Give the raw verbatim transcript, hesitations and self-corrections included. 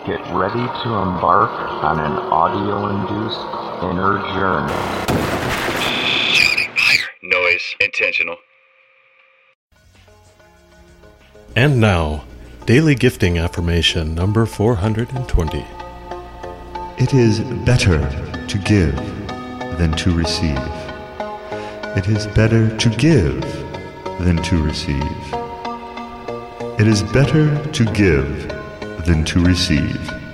Get ready to embark on an audio-induced inner journey. Noise intentional. And now, Daily Gifting Affirmation number four hundred twenty. It is better to give than to receive. It is better to give than to receive. It is better to give than to receive.